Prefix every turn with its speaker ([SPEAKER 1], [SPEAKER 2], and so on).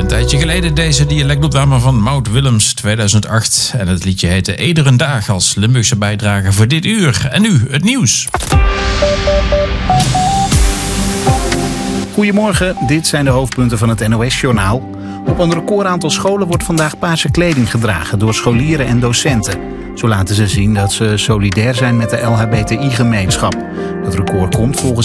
[SPEAKER 1] Een tijdje geleden deze dialectopname van Maud Willems 2008. En het liedje heette Ederen Dag als Limburgse bijdrage voor dit uur. En nu het nieuws.
[SPEAKER 2] Goedemorgen, dit zijn de hoofdpunten van het NOS-journaal. Op een recordaantal scholen wordt vandaag paarse kleding gedragen door scholieren en docenten. Zo laten ze zien dat ze solidair zijn met de LHBTI-gemeenschap. Dat record komt volgens